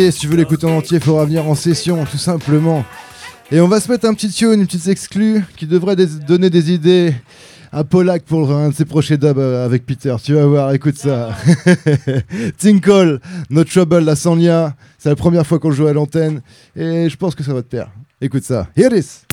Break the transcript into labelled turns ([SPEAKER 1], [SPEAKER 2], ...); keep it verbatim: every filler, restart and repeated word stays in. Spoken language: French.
[SPEAKER 1] Et si tu veux l'écouter en entier, il faudra venir en session, tout simplement. Et on va se mettre un petit tune, une petite exclue qui devrait des- donner des idées à Polak pour un de ses prochains dubs euh, avec Peter. Tu vas voir, écoute ça. Tinkle, No Trouble, la Sanya. C'est la première fois qu'on joue à l'antenne et je pense que ça va te plaire. Écoute ça. Here it is.